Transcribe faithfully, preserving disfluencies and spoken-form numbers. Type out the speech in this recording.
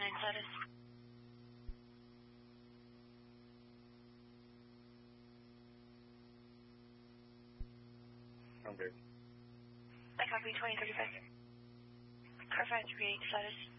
train status. I'm good. I copy twenty thirty-five. Car five three eight status.